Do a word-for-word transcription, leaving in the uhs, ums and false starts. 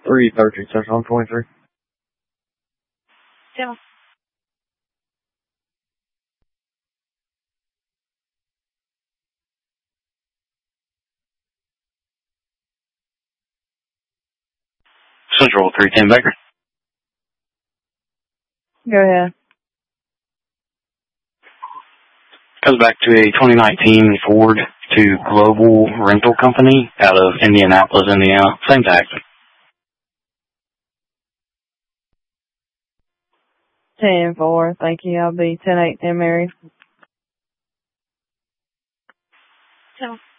three thirteen, Central twenty-three. Yeah. Central three ten Baker. Go ahead. Comes back to a twenty nineteen Ford to Global Rental Company out of Indianapolis, Indiana. Same tax. ten four, thank you. I'll be ten eight ten Mary. So.